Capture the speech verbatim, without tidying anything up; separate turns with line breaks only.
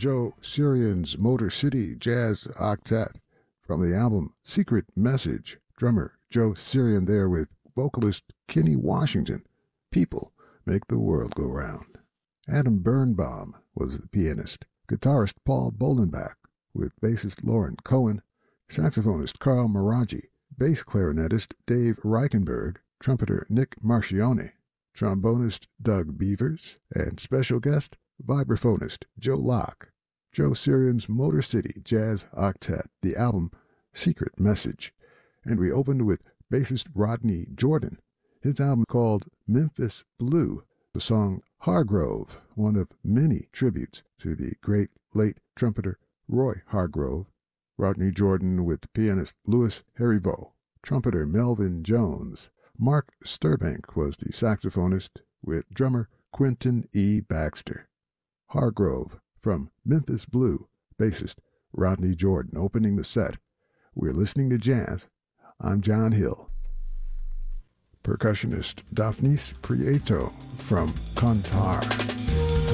Joe Sirian's Motor City Jazz Octet from the album Secret Message. Drummer Joe Sirian there with vocalist Kenny Washington. People make the world go round. Adam Birnbaum was the pianist. Guitarist Paul Bolenbach with bassist Lauren Cohen, saxophonist Carl Maraji, bass clarinetist Dave Reichenberg, trumpeter Nick Marcione, trombonist Doug Beavers, and special guest vibraphonist Joe Locke. Joe Sirian's Motor City Jazz Octet, the album Secret Message. And we opened with bassist Rodney Jordan, his album called Memphis Blue, the song Hargrove, one of many tributes to the great late trumpeter Roy Hargrove. Rodney Jordan with pianist Louis Heriveau, trumpeter Melvin Jones. Mark Sturbank was the saxophonist with drummer Quentin E. Baxter. Hargrove from Memphis Blue, bassist Rodney Jordan opening the set. We're listening to jazz. I'm John Hill. Percussionist Daphnis Prieto from Contar.